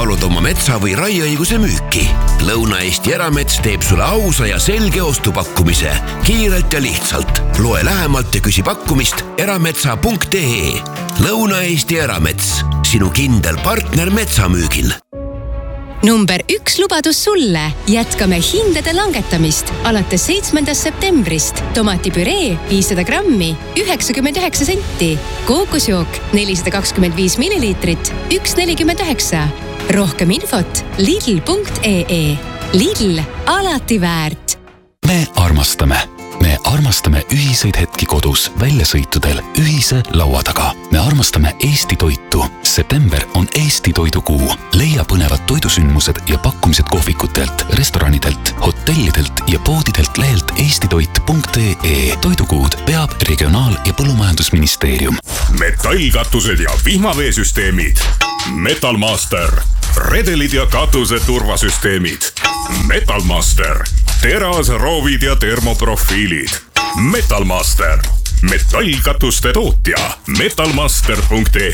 kaalud oma metsa või raieõiguse müüki? Lõuna-Eesti Eramets teeb sulle ausa ja selge ostupakkumise. Kiirelt ja lihtsalt. Loe lähemalt ja küsi pakkumist erametsa.ee. Lõuna-Eesti Eramets. Sinu kindel partner metsamüügil. Number 1 lubadus sulle. Jätkame hindade langetamist. Alates 7. septembrist. Tomatipüree 500 grammi, 99 senti. Kookosjook 425 milliliitrit, 1,49. Rohkem infot lidl.ee. Lidl, alati väärt. Me armastame ühiseid hetki kodus, väljasõitudel, ühise laua taga. Me armastame Eesti toitu. September on Eesti toidukuu. Leia põnevad toidusündmused ja pakkumised kohvikutelt, restoranidelt, hotellidelt ja poodidelt lehelt eestitoit.ee. Toidukuud peab Regionaal- ja Põllumajandusministeerium. Metallkatused ja vihmaveesüsteemid. Metalmaster. Redelid ja katuse turvasüsteemid. Metalmaster. Terasroovid ja termoprofiilid. Metalmaster. Metallkatuste tootja. Metalmaster.ee